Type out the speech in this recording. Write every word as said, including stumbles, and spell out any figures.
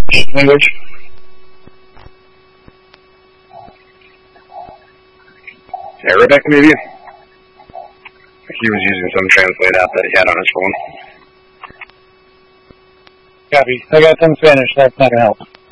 Language. Arabic, maybe? He was using some translate app that he had on his phone. Copy. I got some Spanish, that's not going to help.